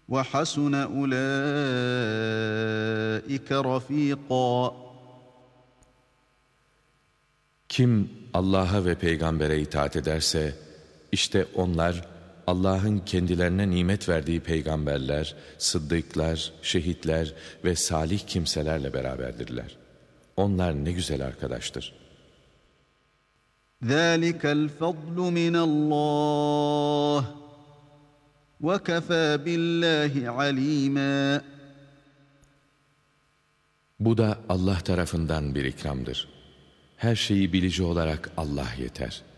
وَحَسُنَ أُولَٰئِكَ رَفِيقًا. Kim Allah'a ve peygambere itaat ederse, işte onlar Allah'ın kendilerine nimet verdiği peygamberler, sıddıklar, şehitler ve salih kimselerle beraberdirler. Onlar ne güzel arkadaştır. ذَٰلِكَ الْفَضْلُ مِنَ اللّٰهِ وَكَفَى بِاللّٰهِ عَلِيمًا. Bu da Allah tarafından bir ikramdır. Her şeyi bilici olarak Allah yeter.